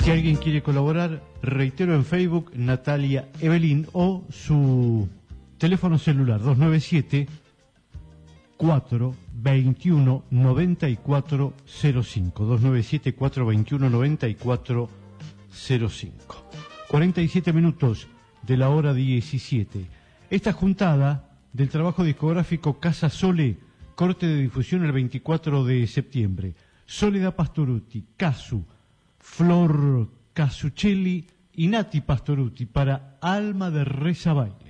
Si alguien quiere colaborar, reitero en Facebook Natalia Evelyn o su teléfono celular 297 421 9405 297 421 9405. 47 minutos de la hora 17. Esta juntada del trabajo discográfico Casa Sole, corte de difusión el 24 de septiembre. Soledad Pastorutti, Casu, Flor Casuccelli y Nati Pastorutti para Alma de Rezabay.